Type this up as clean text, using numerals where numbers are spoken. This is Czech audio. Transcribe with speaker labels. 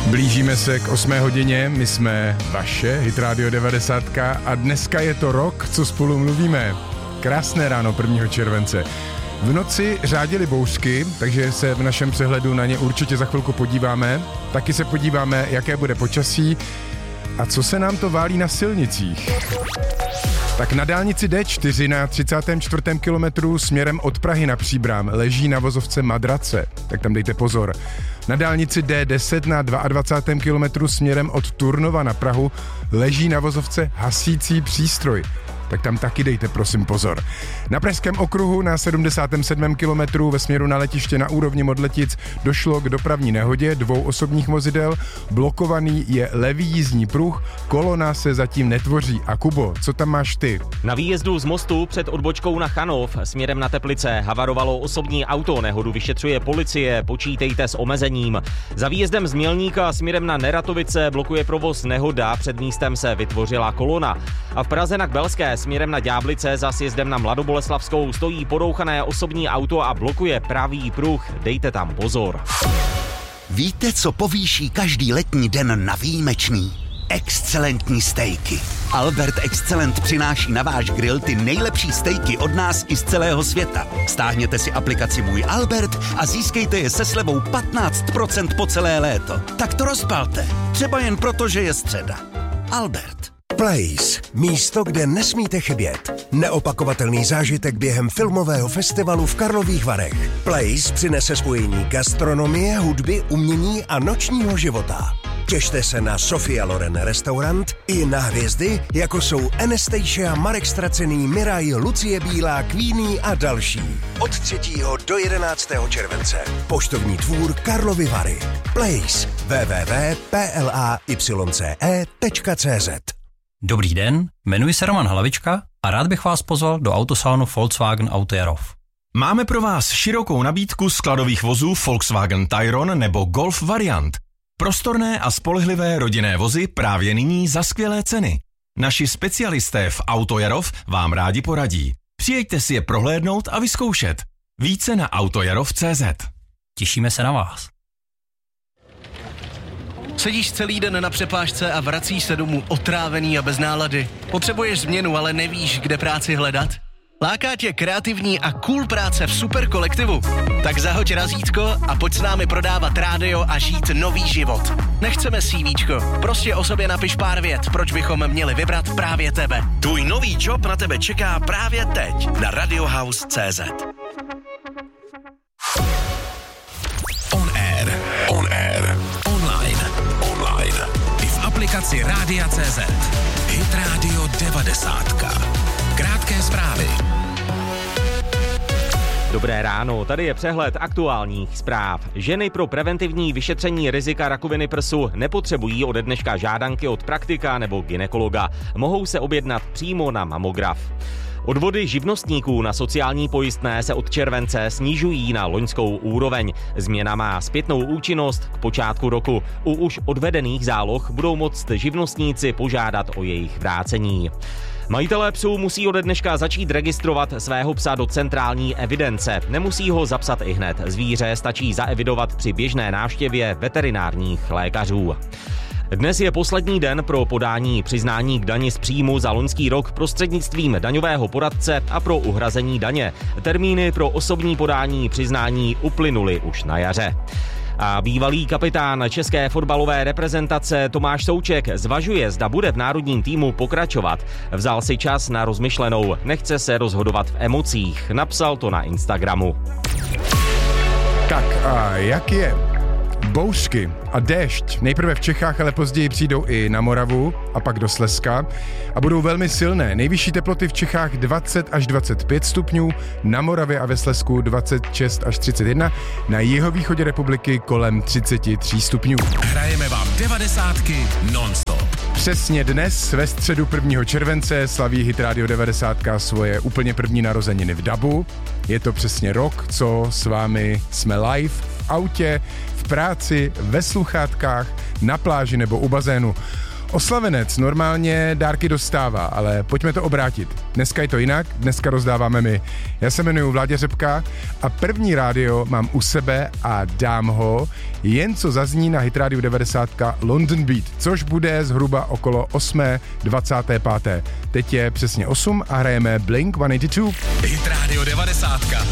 Speaker 1: Blížíme se k 8 hodině, my jsme vaše Hit Radio 90 a dneska je to rok, co spolu mluvíme. Krásné ráno 1. července. V noci řádily bouřky, takže se v našem přehledu na ně určitě za chvilku podíváme. Taky se podíváme, jaké bude počasí a co se nám to válí na silnicích. Tak na dálnici D4 na 34. kilometru směrem od Prahy na Příbram leží na vozovce madrace, tak tam dejte pozor. Na dálnici D10 na 22. kilometru směrem od Turnova na Prahu leží na vozovce hasící přístroj, tak tam taky dejte prosím pozor. Na Pražském okruhu na 77. kilometru ve směru na letiště na úrovni Modletic došlo k dopravní nehodě 2 osobních vozidel, blokovaný je levý jízdní pruh, kolona se zatím netvoří. A Kubo, co tam máš ty?
Speaker 2: Na výjezdu z mostu před odbočkou na Chanov směrem na Teplice havarovalo osobní auto, nehodu vyšetřuje policie, počítejte s omezením. Za výjezdem z Mělníka směrem na Neratovice blokuje provoz nehoda, před místem se vytvořila kolona. A v Praze na Kbelské směrem na Ďáblice za sjezdem na Mladoboleslavskou stojí porouchané osobní auto a blokuje pravý pruh. Dejte tam pozor.
Speaker 3: Víte, co povýší každý letní den na výjimečný? Excelentní stejky. Albert Excellent přináší na váš grill ty nejlepší stejky od nás i z celého světa. Stáhněte si aplikaci Můj Albert a získejte je se slevou 15% po celé léto. Tak to rozpalte. Třeba jen proto, že je středa. Albert.
Speaker 4: Place. Místo, kde nesmíte chybět. Neopakovatelný zážitek během filmového festivalu v Karlových Varech. Place přinese spojení gastronomie, hudby, umění a nočního života. Těšte se na Sofia Loren restaurant i na hvězdy, jako jsou Anastasia, Marek Stracený, Miraj, Lucie Bílá, Queenie a další. Od 3. do 11. července. Poštovní dvůr Karlovy Vary. Place. www.playce.cz.
Speaker 5: Dobrý den, jmenuji se Roman Hlavička a rád bych vás pozval do autosalonu Volkswagen Auto Jarov.
Speaker 6: Máme pro vás širokou nabídku skladových vozů Volkswagen Tayron nebo Golf variant. Prostorné a spolehlivé rodinné vozy právě nyní za skvělé ceny. Naši specialisté v Auto Jarov vám rádi poradí. Přijeďte si je prohlédnout a vyzkoušet. Více na autojarov.cz.
Speaker 5: Těšíme se na vás.
Speaker 7: Sedíš celý den na přepážce a vracíš se domů otrávený a bez nálady. Potřebuješ změnu, ale nevíš, kde práci hledat? Láká tě kreativní a cool práce v super kolektivu? Tak zahoď razítko a pojď s námi prodávat rádio a žít nový život. Nechceme CVčko, prostě o sobě napiš pár vět, proč bychom měli vybrat právě tebe.
Speaker 8: Tvůj nový job na tebe čeká právě teď na radiohouse.cz.
Speaker 9: On air, online, i v aplikaci Rádia.cz. Hit Radio 90. Krátké zprávy.
Speaker 2: Dobré ráno, tady je přehled aktuálních zpráv. Ženy pro preventivní vyšetření rizika rakoviny prsu nepotřebují ode dneška žádanky od praktika nebo gynekologa. Mohou se objednat přímo na mamograf. Odvody živnostníků na sociální pojistné se od července snižují na loňskou úroveň. Změna má zpětnou účinnost k počátku roku. U už odvedených záloh budou moct živnostníci požádat o jejich vrácení. Majitelé psů musí ode dneška začít registrovat svého psa do centrální evidence. Nemusí ho zapsat ihned. Zvíře stačí zaevidovat při běžné návštěvě veterinárních lékařů. Dnes je poslední den pro podání přiznání k dani z příjmu za loňský rok prostřednictvím daňového poradce a pro uhrazení daně. Termíny pro osobní podání přiznání uplynuly už na jaře. A bývalý kapitán české fotbalové reprezentace Tomáš Souček zvažuje, zda bude v národním týmu pokračovat. Vzal si čas na rozmyšlenou, nechce se rozhodovat v emocích. Napsal to na Instagramu.
Speaker 1: Tak a jak je? Bouřky a déšť nejprve v Čechách, ale později přijdou i na Moravu a pak do Slezska a budou velmi silné. Nejvyšší teploty v Čechách 20 až 25 stupňů, na Moravě a ve Slezsku 26 až 31, na jihovýchodě republiky kolem 33 stupňů.
Speaker 9: Hrajeme vám 90 non-stop.
Speaker 1: Přesně dnes, ve středu 1. července, slaví Hit Radio 90 svoje úplně první narozeniny v dabu. Je to přesně rok, co s vámi jsme live v autě, v práci, ve sluchátkách, na pláži nebo u bazénu. Oslavenec normálně dárky dostává, ale pojďme to obrátit. Dneska je to jinak, dneska rozdáváme my. Já se jmenuji Vláďa Řepka a první rádio mám u sebe a dám ho, jen co zazní na Hit Radio 90 London Beat, což bude zhruba okolo 8:25. Teď je přesně 8 a hrajeme Blink 182.
Speaker 9: Hit Radio 90.